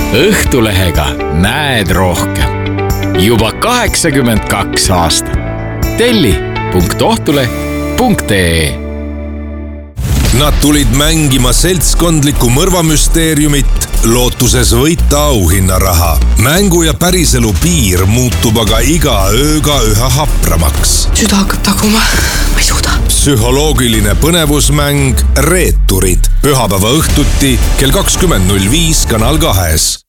Õhtulehega näed rohkem. Juba 82 aastat. telli.ohtuleht.ee. Nad tulid mängima seltskondlikku mõrvamüsteeriumit, lootuses võita auhinnaraha. Mängu ja päriselu piir muutub aga iga ööga üha hapramaks. Süda hakkab taguma, ma ei suuda. Psühholoogiline põnevusmäng Reeturid. Pühapäeva õhtuti kell 20.05 Kanal 2.